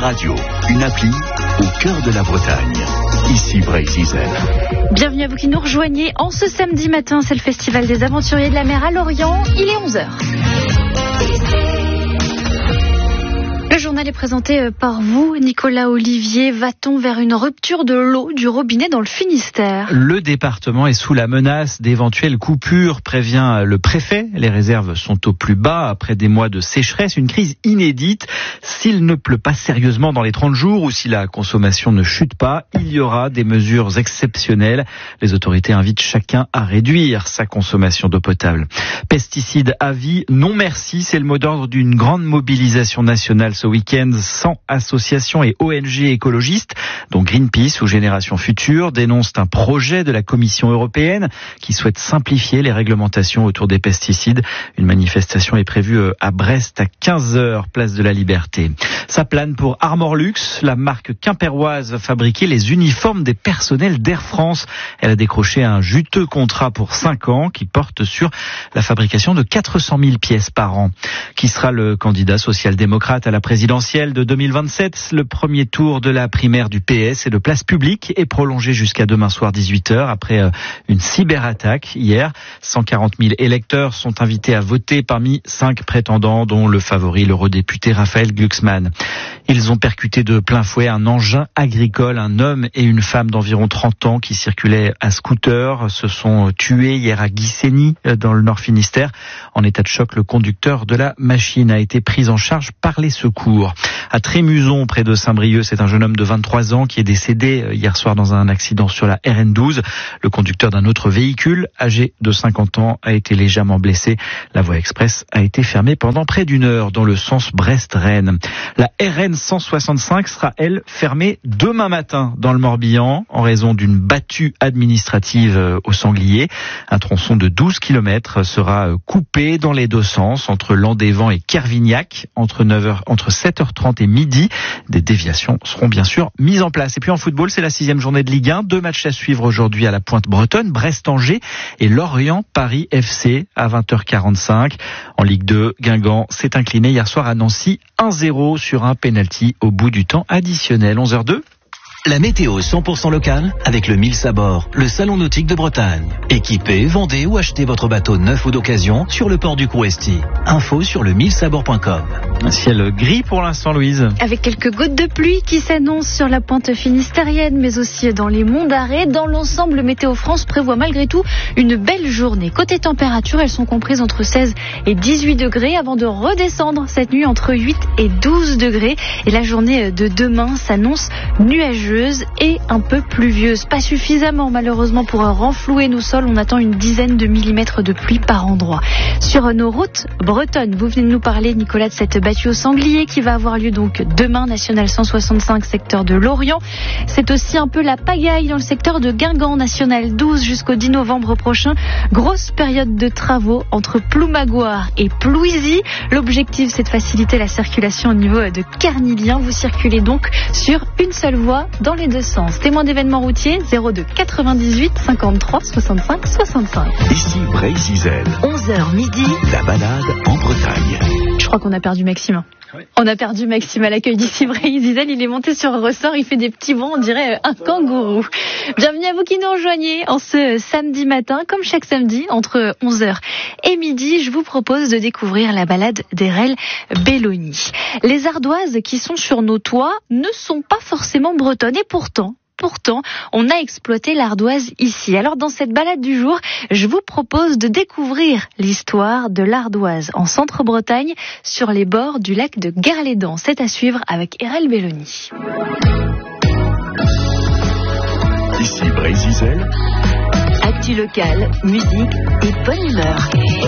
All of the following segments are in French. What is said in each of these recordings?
radio, une appli au cœur de la Bretagne. Ici Bray-Zizel. Bienvenue à vous qui nous rejoignez. En ce samedi matin, c'est le Festival des Aventuriers de la Mer à Lorient. Il est 11h. Le journal est présenté par vous, Nicolas Olivier. Va-t-on vers une rupture de l'eau du robinet dans le Finistère ? Le département est sous la menace d'éventuelles coupures, prévient le préfet. Les réserves sont au plus bas après des mois de sécheresse, une crise inédite. S'il ne pleut pas sérieusement dans les 30 jours ou si la consommation ne chute pas, il y aura des mesures exceptionnelles. Les autorités invitent chacun à réduire sa consommation d'eau potable. Pesticides à vie, non merci, c'est le mot d'ordre d'une grande mobilisation nationale ce week-end. 100 associations et ONG écologistes, dont Greenpeace ou Génération Future, dénoncent un projet de la Commission européenne qui souhaite simplifier les réglementations autour des pesticides. Une manifestation est prévue à Brest à 15h, place de la Liberté. Ça plane pour Armorlux, la marque quimpéroise va fabriquer les uniformes des personnels d'Air France. Elle a décroché un juteux contrat pour 5 ans qui porte sur la fabrication de 400 000 pièces par an. Qui sera le candidat social-démocrate à la présidentielle de 2027? Le premier tour de la primaire du PS et de place publique est prolongé jusqu'à demain soir 18h après une cyberattaque hier. 140 000 électeurs sont invités à voter parmi 5 prétendants dont le favori, l'eurodéputé Raphaël Glucksmann. Ils ont percuté de plein fouet un engin agricole. Un homme et une femme d'environ 30 ans qui circulaient à scooter se sont tués hier à Guissény dans le Nord Finistère. En état de choc, le conducteur de la machine a été pris en charge par les secours. À Trémuson, près de Saint-Brieuc, c'est un jeune homme de 23 ans qui est décédé hier soir dans un accident sur la RN12. Le conducteur d'un autre véhicule, âgé de 50 ans, a été légèrement blessé. La voie express a été fermée pendant près d'une heure dans le sens Brest-Rennes. La RN 165 sera, elle, fermée demain matin dans le Morbihan en raison d'une battue administrative au sanglier. Un tronçon de 12 km sera coupé dans les deux sens entre Landévent et Kervignac entre 7h30 et midi. Des déviations seront bien sûr mises en place. Et puis en football, c'est la 6e journée de Ligue 1. 2 matchs à suivre aujourd'hui à la Pointe Bretonne, Brest-Angers et Lorient-Paris FC à 20h45. En Ligue 2, Guingamp s'est incliné hier soir à Nancy 1-0 sur un pénalty au bout du temps additionnel. 11h02. La météo 100% locale avec le Mills à bord, le salon nautique de Bretagne. Équipez, vendez ou achetez votre bateau neuf ou d'occasion sur le port du Couesti. Info sur le millsabord.com. Un ciel gris pour l'instant, Louise. Avec quelques gouttes de pluie qui s'annoncent sur la pointe finistérienne, mais aussi dans les monts d'Arrée. Dans l'ensemble, Météo France prévoit malgré tout une belle journée. Côté température, elles sont comprises entre 16 et 18 degrés avant de redescendre cette nuit entre 8 et 12 degrés. Et la journée de demain s'annonce nuageuse et un peu pluvieuse. Pas suffisamment malheureusement pour renflouer nos sols. On attend une dizaine de millimètres de pluie par endroit. Sur nos routes bretonnes, vous venez de nous parler, Nicolas, de cette battue au sanglier qui va avoir lieu donc demain, national 165, secteur de Lorient. C'est aussi un peu la pagaille dans le secteur de Guingamp, national 12 jusqu'au 10 novembre prochain. Grosse période de travaux entre Ploumagoire et Plouisy. L'objectif, c'est de faciliter la circulation au niveau de Carnilien. Vous circulez donc sur une seule voie dans les deux sens. Témoin d'événements routiers 02 98 53 65 65. Ici Bray-Zizel. 11h midi. La balade en Bretagne. Je crois qu'on a perdu Maxime. Oui. On a perdu Maxime à l'accueil d'ici Bray-Zizel. Il est monté sur un ressort, il fait des petits bonds, on dirait un kangourou. Bienvenue à vous qui nous rejoignez en ce samedi matin. Comme chaque samedi, entre 11h et midi, je vous propose de découvrir la balade d'Erel Belloni. Les ardoises qui sont sur nos toits ne sont pas forcément bretonnes et pourtant, on a exploité l'ardoise ici. Alors, dans cette balade du jour, je vous propose de découvrir l'histoire de l'ardoise en Centre-Bretagne, sur les bords du lac de Guerlédan. C'est à suivre avec Erel Belloni. Ici Bray-Zizel. Actu local, musique et bonne humeur.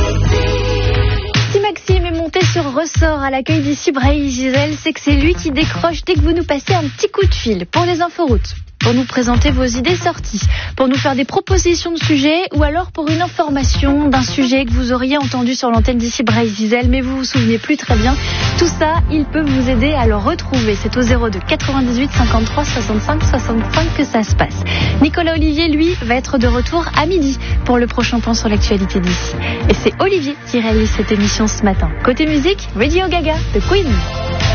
Si Maxime est monté sur ressort à l'accueil d'ici Bray-Zizel, c'est que c'est lui qui décroche dès que vous nous passez un petit coup de fil pour les inforoutes, pour nous présenter vos idées sorties, pour nous faire des propositions de sujets ou alors pour une information d'un sujet que vous auriez entendu sur l'antenne d'ici Bray-Zizel mais vous vous souvenez plus très bien. Tout ça, il peut vous aider à le retrouver. C'est au 02 98 53 65 65 que ça se passe. Nicolas Olivier, lui, va être de retour à midi pour le prochain point sur l'actualité d'ici. Et c'est Olivier qui réalise cette émission ce matin. Côté musique, Radio Gaga de Queen.